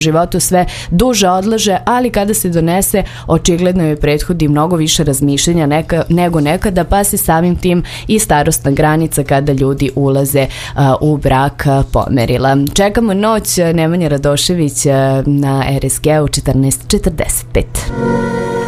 životu sve duže odlaže, ali kada se donese, očigledno je prethodi mnogo više razmišljanja nego nekada, pa se samim tim i starosna granica kada ljudi ulaze u brak pomerila. Čekamo noć, Nemanja Radošević na RSG u 14:45.